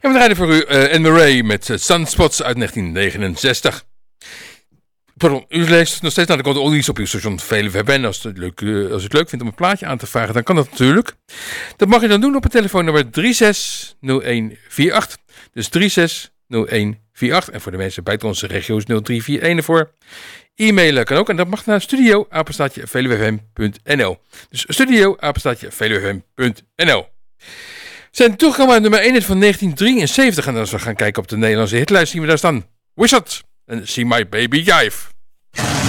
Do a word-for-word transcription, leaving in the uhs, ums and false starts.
En we draaien voor u uh, Anne Murray met uh, Sunspots uit negentien negenenzestig. Pardon, u leest nog steeds naar de Golden Oldies op uw station Veluwe F M. Als, leuk, uh, als u het leuk vindt om een plaatje aan te vragen, dan kan dat natuurlijk. Dat mag je dan doen op het telefoonnummer drie zes nul een vier acht. Dus drie zes nul een vier acht. En voor de mensen buiten onze regio's nul drie vier een ervoor. E-mailen kan ook en dat mag naar studio apenstaartje veluwefm punt n l. Dus studio apenstaartje veluwefm punt n l. We zijn toegekomen aan nummer één van negentien drieënzeventig. En als we gaan kijken op de Nederlandse hitlijst zien we daar staan Wizard en See My Baby Jive.